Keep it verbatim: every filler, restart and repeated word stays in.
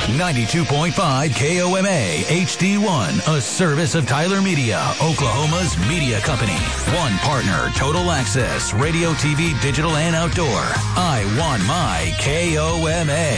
ninety-two point five K O M A H D one, a service of Tyler Media, Oklahoma's media company. One partner, Total Access, radio, T V, digital, and outdoor. I want my K O M A.